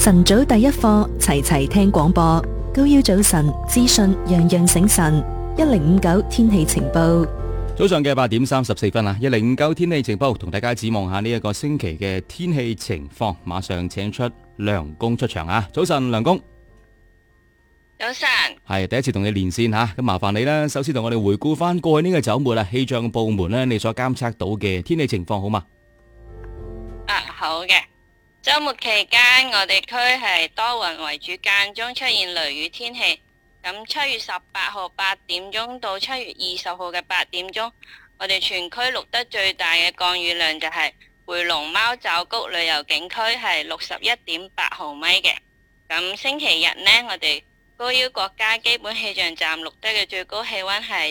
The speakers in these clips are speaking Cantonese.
晨早第一課，齊齊聽廣播。高腰早晨，資訊樣樣醒神。1059天氣情報。 早上嘅8:34啊，1059天氣情報同大家展望下呢一個星期嘅天氣情況。馬上請出梁公出場啊！早晨，梁公。 早晨， 係第一次同你連線吓，咁麻煩你啦。首先同我哋回顧翻過去呢個周末啦，氣象部門呢，你所監測到嘅天氣情況好嗎？ 好嘅。周末期間，我哋區係多雲為主，間中出現雷雨天氣。咁7月18號8點鐘到7月20號嘅8點鐘，我哋全區錄得最大嘅降雨量就係回龍貓爪谷旅遊景區係61.8毫米嘅。咁星期日呢，我哋高腰國家基本氣象站錄得嘅最高氣溫係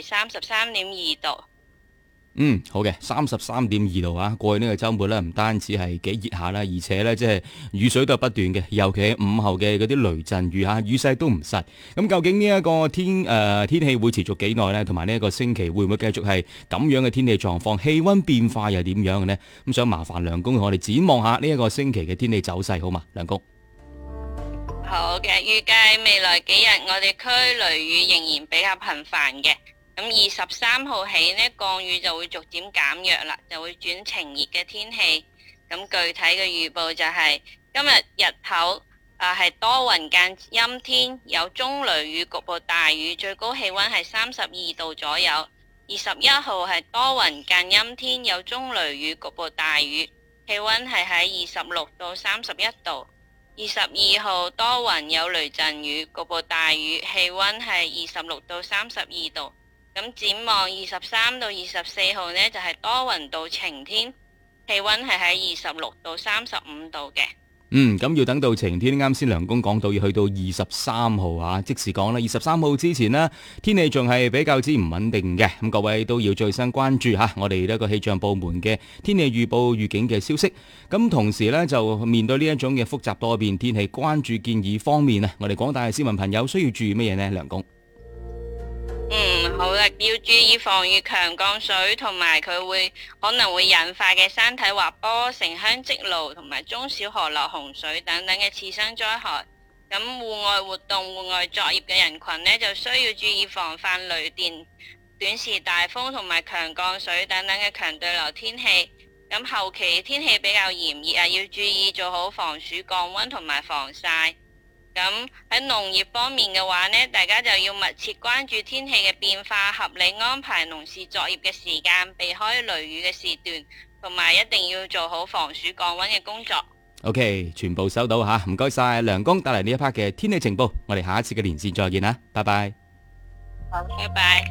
33.2度。 好嘅，33.2度啊！過去呢個周末呢，唔單止係幾熱下啦，而且呢，即係雨水都係不斷嘅，尤其係午後嘅嗰啲雷陣雨吓，雨勢都唔細。咁究竟呢一個天氣會持續幾耐呢？同埋呢一個星期會唔會繼續係咁樣嘅天氣狀況？氣溫變化又點樣嘅呢？咁想麻煩梁公同我哋展望下呢一個星期嘅天氣走勢好嘛？梁公。 好嘅，預計未來幾日我哋區雷雨仍然比較頻繁嘅。咁23號起呢，降雨就會逐漸減弱啦，就會轉晴熱嘅天氣。咁具體嘅預報就係今日日頭係多雲間陰天，有中雷雨，局部大雨，最高氣溫係32度左右。21號係多雲間陰天，有中雷雨，局部大雨，氣溫係喺26到31度。22號多雲有雷陣雨，局部大雨，氣溫係26到32度。咁展望23到24號呢，就係多雲到晴天，氣溫係喺26到35度嘅。 咁要等到晴天，啱先梁公講到要去到23號啊，即時講啦，23號之前呢，天氣仲係比較之唔穩定嘅，咁各位都要最新關注吓我哋呢個氣象部門嘅天氣預報預警嘅消息。咁同時呢，就面對呢一種嘅複雜多變天氣，關注建議方面啊，我哋廣大嘅市民朋友需要注意乜嘢呢？梁公。 好啦，要注意防禦強降水同埋佢可能會引發嘅山體滑坡、城鄉積澇同埋中小河流洪水等等嘅次生災害。咁戶外活動、戶外作業嘅人群呢，就需要注意防範雷電、短時大風同埋強降水等等嘅強對流天氣。咁後期天氣比較炎熱啊，要注意做好防暑降溫同埋防曬。咁喺農業方面嘅話呢，大家就要密切關注天氣嘅變化，合理安排農事作業嘅時間，避開雷雨嘅時段，同埋一定要做好防暑降溫嘅工作。 OK， 全部收到吓，唔該晒梁公帶嚟呢一 part 嘅天氣情報，我哋下一次嘅連線再見啦，拜拜。 好，拜拜。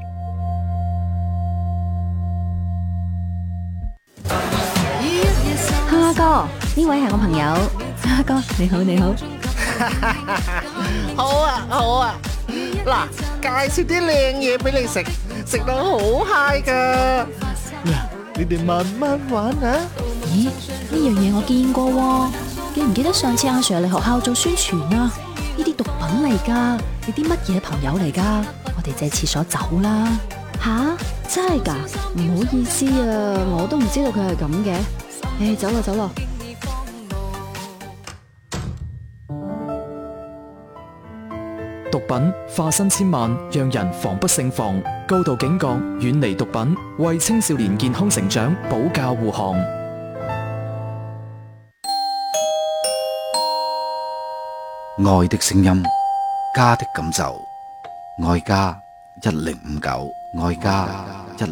哈哥，呢位係我朋友。哈哥，你好，你好。 好啊好啊，嗱，介紹啲靚嘢俾你食，食到好嗨噶。嗱，你哋慢慢玩啊。 咦，呢樣嘢我見過喎，記唔記得上次阿 Sir 嚟學校做宣傳啊？呢啲毒品嚟噶，你啲乜嘢朋友嚟噶？我哋借廁所走啦。 吓，真係噶？唔好意思啊，我都唔知道佢係咁嘅。走啦走啦。 毒品化身千萬，讓人防不勝防。高度警覺，遠離毒品，為青少年健康成長保駕護航。 愛的聲音，家的感受，愛家1059，愛家1059。